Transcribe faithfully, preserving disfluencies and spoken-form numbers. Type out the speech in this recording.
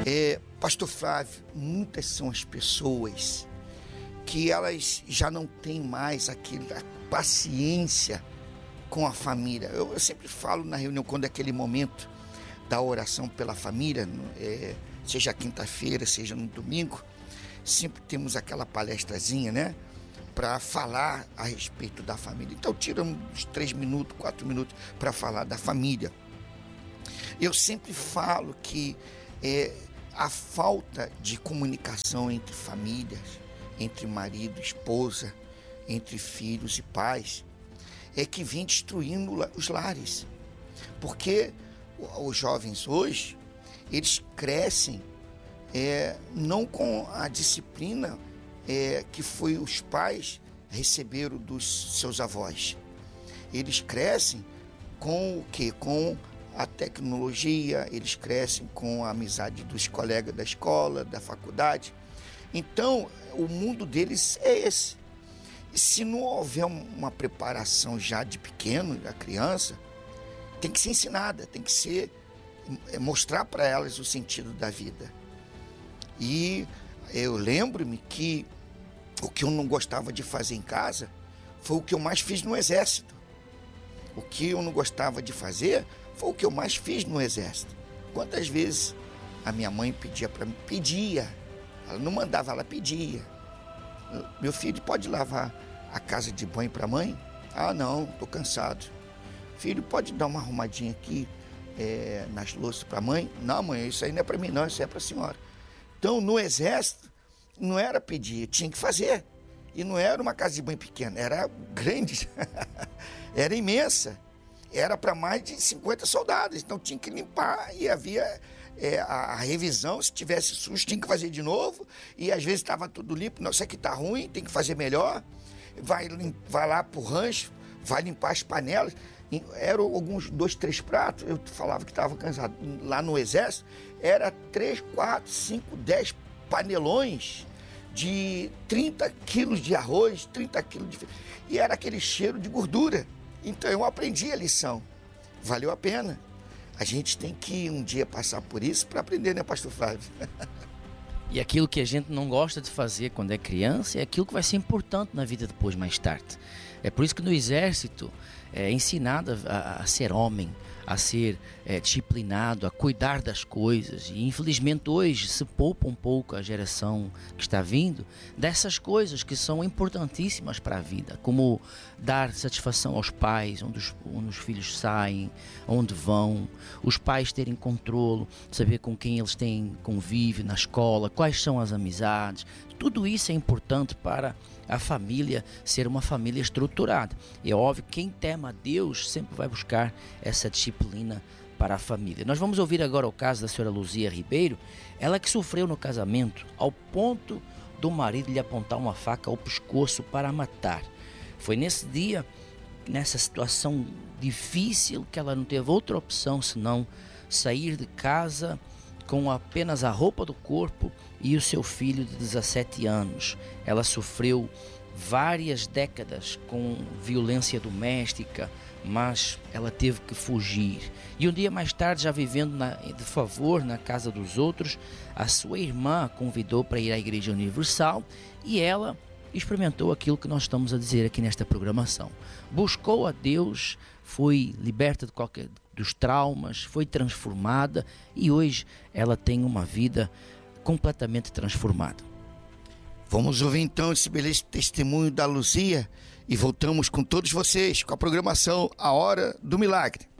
É, Pastor Flávio, muitas são as pessoas que elas já não têm mais aquela paciência com a família. Eu, eu sempre falo na reunião, quando é aquele momento da oração pela família, é, seja quinta-feira, seja no domingo, sempre temos aquela palestrazinha, né, para falar a respeito da família. Então tira uns três minutos, quatro minutos para falar da família. Eu sempre falo que é, a falta de comunicação entre famílias, entre marido e esposa, entre filhos e pais, é que vem destruindo os lares. Porque os jovens hoje, eles crescem é, não com a disciplina é, que foi os pais receberam dos seus avós. Eles crescem com o quê? Com a tecnologia, eles crescem com a amizade dos colegas da escola, da faculdade. Então, o mundo deles é esse. E se não houver uma preparação já de pequeno, da criança, tem que ser ensinada, tem que ser, é, mostrar para elas o sentido da vida. E eu lembro-me que o que eu não gostava de fazer em casa foi o que eu mais fiz no exército. O que eu não gostava de fazer foi o que eu mais fiz no exército. Quantas vezes a minha mãe pedia para mim? Pedia. Ela não mandava, ela pedia. Meu filho, pode lavar a casa de banho para a mãe? Ah, não, estou cansado. Filho, pode dar uma arrumadinha aqui é, nas louças para a mãe? Não, mãe, isso aí não é para mim não, isso é para a senhora. Então, no exército, não era pedir, tinha que fazer. E não era uma casa de banho pequena, era grande, era imensa. Era para mais de cinquenta soldados, então tinha que limpar e havia é, a, a revisão, se tivesse sujo tinha que fazer de novo, e às vezes estava tudo limpo, não, isso aqui está ruim, tem que fazer melhor, vai, vai lá para o rancho, vai limpar as panelas, eram alguns dois, três pratos, eu falava que estava cansado, lá no exército, era três, quatro, cinco, dez panelões de trinta quilos de arroz, trinta quilos de... e era aquele cheiro de gordura. Então eu aprendi a lição, valeu a pena. A gente tem que um dia passar por isso para aprender, né, Pastor Flávio? E aquilo que a gente não gosta de fazer quando é criança é aquilo que vai ser importante na vida depois, mais tarde. É por isso que no exército é ensinado a, a ser homem, a ser é, disciplinado, a cuidar das coisas. E infelizmente hoje se poupa um pouco a geração que está vindo dessas coisas que são importantíssimas para a vida, como dar satisfação aos pais, onde os, onde os filhos saem, onde vão, os pais terem controle, saber com quem eles têm convívio na escola, quais são as amizades. Tudo isso é importante para a família ser uma família estruturada. E é óbvio que quem teme a Deus sempre vai buscar essa disciplina para a família. Nós vamos ouvir agora o caso da senhora Luzia Ribeiro, ela que sofreu no casamento ao ponto do marido lhe apontar uma faca ao pescoço para a matar. Foi nesse dia, nessa situação difícil, que ela não teve outra opção senão sair de casa com apenas a roupa do corpo e o seu filho de dezessete anos. Ela sofreu várias décadas com violência doméstica, mas ela teve que fugir. E um dia mais tarde, já vivendo na, de favor na casa dos outros, a sua irmã a convidou para ir à Igreja Universal e ela experimentou aquilo que nós estamos a dizer aqui nesta programação. Buscou a Deus, foi liberta de qualquer dos traumas, foi transformada e hoje ela tem uma vida completamente transformada. Vamos ouvir então esse beleza testemunho da Luzia e voltamos com todos vocês com a programação A Hora do Milagre.